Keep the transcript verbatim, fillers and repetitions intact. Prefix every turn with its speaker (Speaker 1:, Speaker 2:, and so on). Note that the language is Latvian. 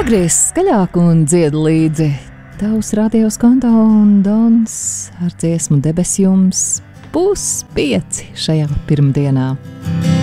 Speaker 1: Pagriez skaļāk un dzied līdzi. Tavs radios konto un Dons ar dziesmu Debes jums puspieci šajā pirmdienā.